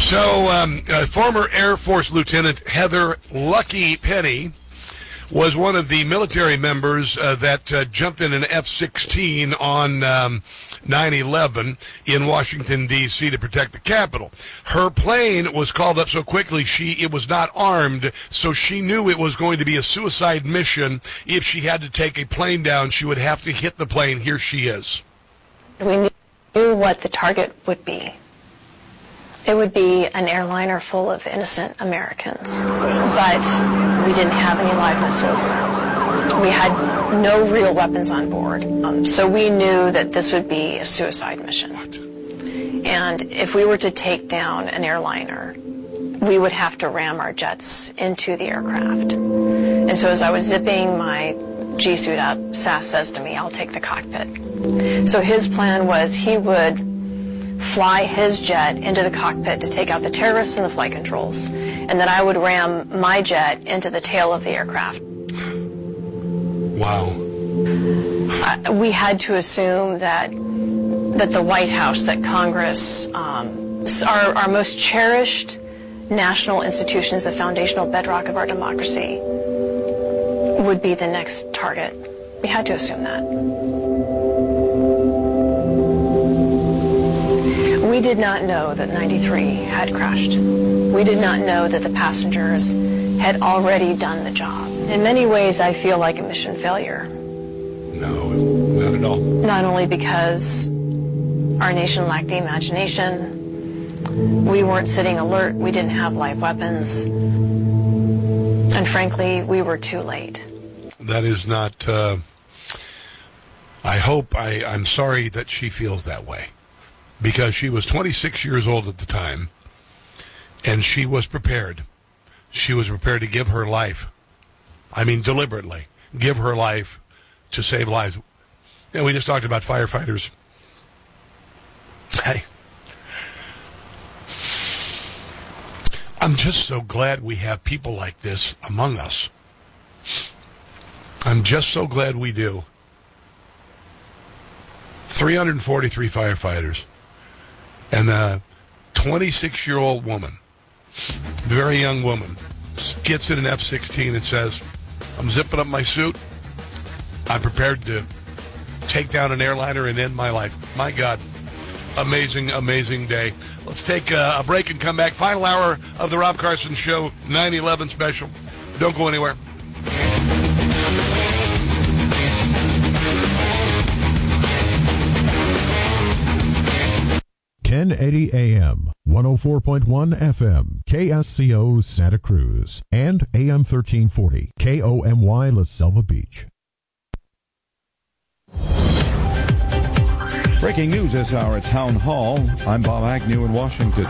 So, former Air Force Lieutenant Heather Lucky Penny was one of the military members that jumped in an F-16 on 9/11 in Washington, D.C. to protect the Capitol. Her plane was called up so quickly it was not armed, so she knew it was going to be a suicide mission. If she had to take a plane down, she would have to hit the plane. Here she is. We knew what the target would be. It would be an airliner full of innocent Americans, but we didn't have any live missiles. We had no real weapons on board, so we knew that this would be a suicide mission. And if we were to take down an airliner, we would have to ram our jets into the aircraft. And so as I was zipping my G suit up, Sass says to me, "I'll take the cockpit." So his plan was he would fly his jet into the cockpit to take out the terrorists and the flight controls, and then I would ram my jet into the tail of the aircraft. Wow. We had to assume that the White House, that Congress, our most cherished national institutions, the foundational bedrock of our democracy, would be the next target. We had to assume that. We did not know that 93 had crashed. We did not know that the passengers had already done the job. In many ways, I feel like a mission failure. No, not at all. Not only because our nation lacked the imagination, we weren't sitting alert, we didn't have live weapons, and frankly, we were too late. That is not, I'm sorry that she feels that way. Because she was 26 years old at the time, and she was prepared. She was prepared to give her life. I mean, deliberately give her life to save lives. And we just talked about firefighters. Hey, I'm just so glad we have people like this among us. I'm just so glad we do. 343 firefighters. And a 26-year-old woman, very young woman, gets in an F-16 and says, "I'm zipping up my suit. I'm prepared to take down an airliner and end my life." My God. Amazing, amazing day. Let's take a break and come back. Final hour of the Rob Carson Show, 9/11 special. Don't go anywhere. 1080 AM, 104.1 FM, KSCO Santa Cruz, and AM 1340, KOMY La Selva Beach. Breaking news this hour at Town Hall. I'm Bob Agnew in Washington.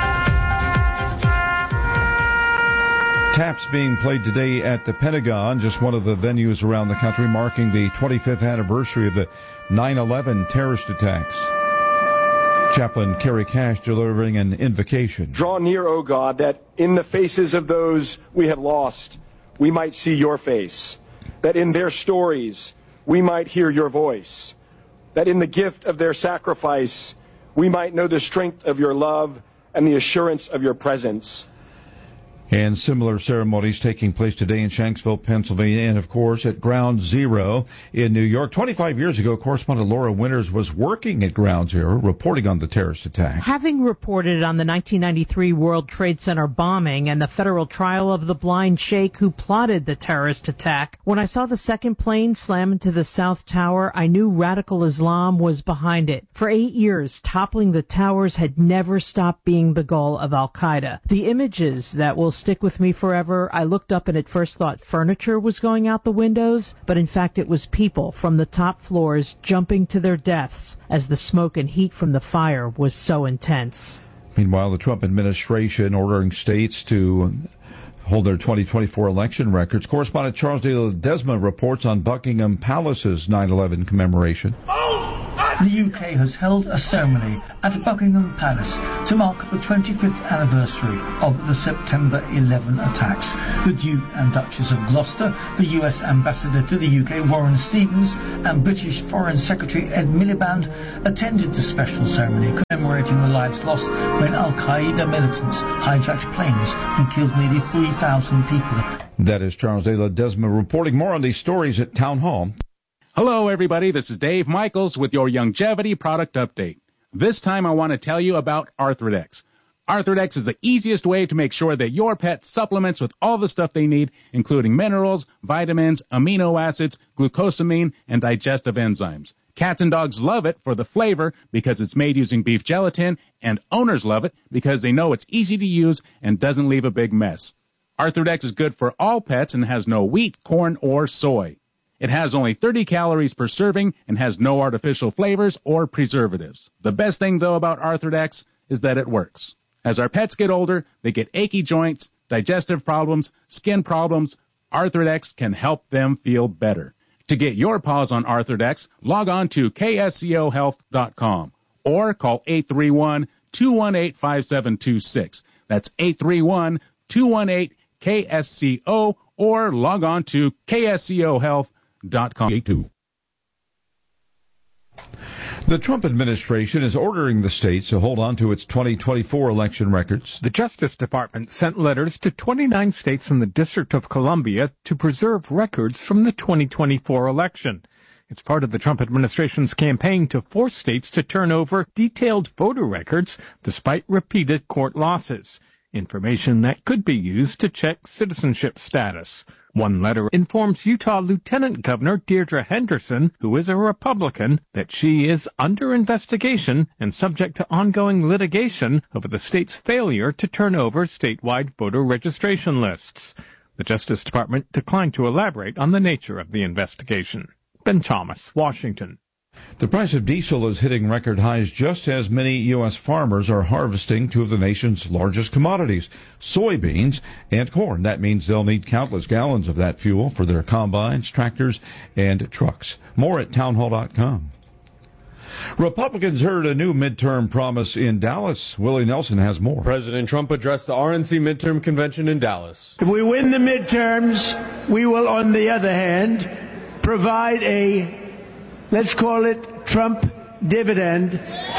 Taps being played today at the Pentagon, just one of the venues around the country marking the 25th anniversary of the 9/11 terrorist attacks. Chaplain Kerry Cash delivering an invocation. Draw near, O God, that in the faces of those we have lost, we might see your face, that in their stories we might hear your voice, that in the gift of their sacrifice we might know the strength of your love and the assurance of your presence. And similar ceremonies taking place today in Shanksville, Pennsylvania, and, of course, at Ground Zero in New York. 25 years ago, correspondent Laura Winters was working at Ground Zero, reporting on the terrorist attack. Having reported on the 1993 World Trade Center bombing and the federal trial of the blind sheikh who plotted the terrorist attack, when I saw the second plane slam into the South Tower, I knew radical Islam was behind it. For 8 years, toppling the towers had never stopped being the goal of al-Qaeda. The images that will stick with me forever, I looked up and at first thought furniture was going out the windows, but in fact it was people from the top floors jumping to their deaths as the smoke and heat from the fire was so intense. Meanwhile, the Trump administration ordering states to hold their 2024 election records. Correspondent Charles de Ledesma reports on Buckingham Palace's 9/11 commemoration. Oh, the UK has held a ceremony at Buckingham Palace to mark the 25th anniversary of the September 11 attacks. The Duke and Duchess of Gloucester, the US Ambassador to the UK Warren Stevens, and British Foreign Secretary Ed Miliband attended the special ceremony commemorating the lives lost when Al-Qaeda militants hijacked planes and killed nearly 3,000 people. That is Charles De Ledesma reporting. More on these stories at Town Hall. Hello, everybody. This is Dave Michaels with your Longevity product update. This time I want to tell you about Arthrodex. Arthrodex is the easiest way to make sure that your pet supplements with all the stuff they need, including minerals, vitamins, amino acids, glucosamine, and digestive enzymes. Cats and dogs love it for the flavor because it's made using beef gelatin, and owners love it because they know it's easy to use and doesn't leave a big mess. Arthrodex is good for all pets and has no wheat, corn, or soy. It has only 30 calories per serving and has no artificial flavors or preservatives. The best thing, though, about Arthrodex is that it works. As our pets get older, they get achy joints, digestive problems, skin problems. Arthrodex can help them feel better. To get your paws on Arthrodex, log on to kscohealth.com or call 831-218-5726. That's 831-218-KSCO or log on to kscohealth.com. The Trump administration is ordering the states to hold on to its 2024 election records. The Justice Department sent letters to 29 states and the District of Columbia to preserve records from the 2024 election. It's part of the Trump administration's campaign to force states to turn over detailed voter records despite repeated court losses, information that could be used to check citizenship status. One letter informs Utah Lieutenant Governor Deirdre Henderson, who is a Republican, that she is under investigation and subject to ongoing litigation over the state's failure to turn over statewide voter registration lists. The Justice Department declined to elaborate on the nature of the investigation. Ben Thomas, Washington. The price of diesel is hitting record highs just as many U.S. farmers are harvesting two of the nation's largest commodities, soybeans and corn. That means they'll need countless gallons of that fuel for their combines, tractors, and trucks. More at townhall.com. Republicans heard a new midterm promise in Dallas. Willie Nelson has more. President Trump addressed the RNC midterm convention in Dallas. If we win the midterms, we will, on the other hand, provide a, let's call it Trump dividend,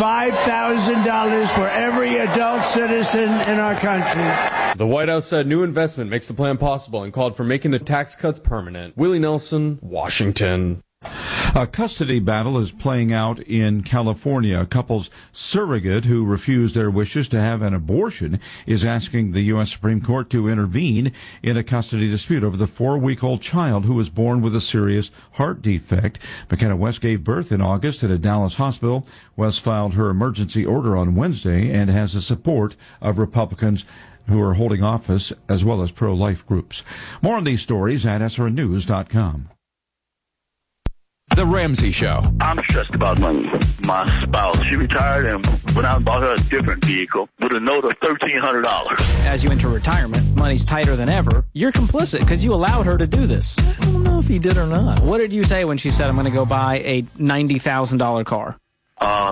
$5,000 for every adult citizen in our country. The White House said new investment makes the plan possible and called for making the tax cuts permanent. Willie Nelson, Washington. A custody battle is playing out in California. A couple's surrogate who refused their wishes to have an abortion is asking the U.S. Supreme Court to intervene in a custody dispute over the 4-week-old child who was born with a serious heart defect. McKenna West gave birth in August at a Dallas hospital. West filed her emergency order on Wednesday and has the support of Republicans who are holding office as well as pro-life groups. More on these stories at srnnews.com. The Ramsey Show. I'm stressed about money. My spouse, she retired and went out and bought her a different vehicle with a note of $1,300. As you enter retirement, money's tighter than ever. You're complicit because you allowed her to do this. I don't know if you did or not. What did you say when she said, I'm going to go buy a $90,000 car? I'm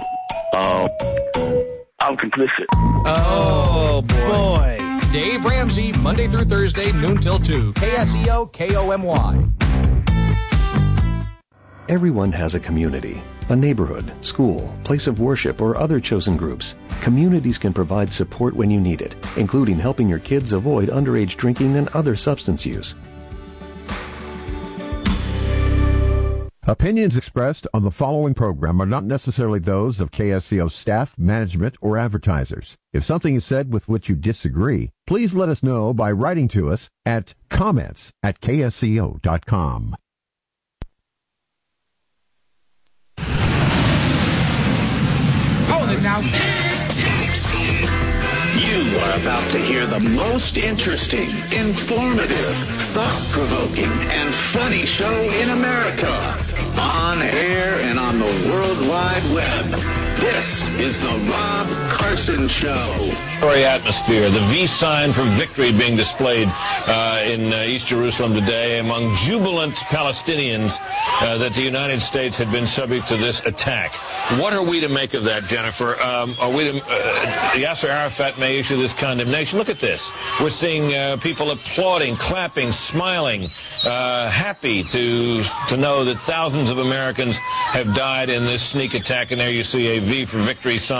complicit. Oh, boy. Dave Ramsey, Monday through Thursday, noon till 2. KSEO, KOMY. Everyone has a community, a neighborhood, school, place of worship, or other chosen groups. Communities can provide support when you need it, including helping your kids avoid underage drinking and other substance use. Opinions expressed on the following program are not necessarily those of KSCO staff, management, or advertisers. If something is said with which you disagree, please let us know by writing to us at comments@ksco.com. Now, you are about to hear the most interesting, informative, thought-provoking, and funny show in America. On air and on the World Wide Web. This is the Rob Carson Show. Story atmosphere, the V sign for victory being displayed in East Jerusalem today among jubilant Palestinians that the United States had been subject to this attack. What are we to make of that, Jennifer? Are we to, Yasser Arafat may issue this condemnation. Look at this. We're seeing people applauding, clapping, smiling, happy to know that thousands of Americans have died in this sneak attack, and there you see a V for victory sign.